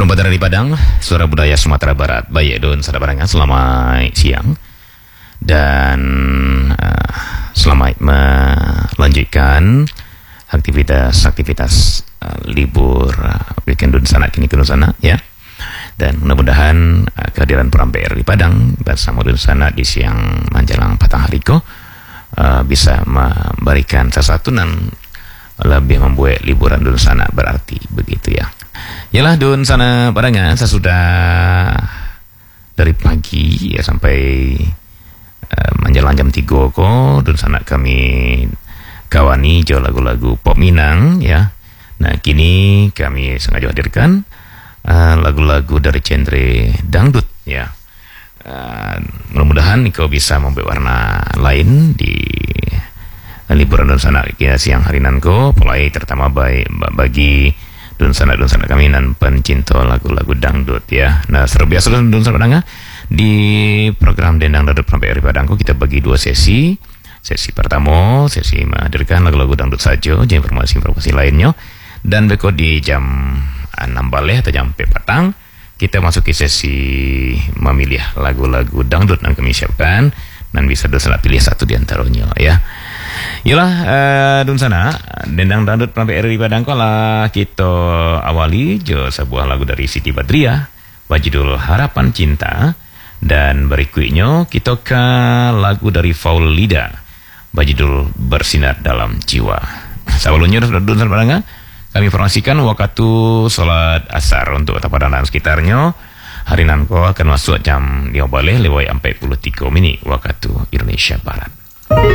Penumpang dari Padang, Suara Budaya Sumatera Barat, Baye Don Sadabarangan, selamat siang dan selamat melanjutkan aktivitas libur weekend Don sana kini ke sana ya. Dan mudah-mudahan kehadiran Peramper di Padang bersama Don sana di siang menjelang patang hari ko bisa memberikan sesuatu dan lebih membuat liburan Don sana berarti begitu ya. Yalah Don sana Padangan, saya sudah dari pagi ya sampai menjelang jam 3 kok Don sana kami kawani jauh lagu-lagu pop Minang ya. Nah kini kami sengaja hadirkan lagu-lagu dari genre dangdut ya. Mudah-mudahan kau bisa membuat warna lain di liburan Don sana siang hari nanko, mulai terutama bagi Don sana kami dan pencinta lagu-lagu dangdut ya. Nah seperti biasa Don sana Padang di program Dendang Dangdut sampai Padangku kita bagi dua sesi. Sesi pertama sesi menghadirkan lagu-lagu dangdut saja, informasi lainnya, dan beko di jam 6 balik atau jam 4 petang kita masuki sesi memilih lagu-lagu dangdut yang kami siapkan dan bisa Don sana pilih satu di antaranya ya. Yalah Don sana Dendang Dangdut sampai RRI Padang lah kita awali jo sebuah lagu dari Siti Badriah berjudul Harapan Cinta, dan berikutnya kita ke lagu dari Faulida berjudul Bersinar Dalam Jiwa. Sebelumnya Don sana Padang kami informasikan waktu salat asar untuk kota Padang dan sekitarnya hari nanti akan masuk jam 5 balik lewat 43 menit waktu Indonesia Barat.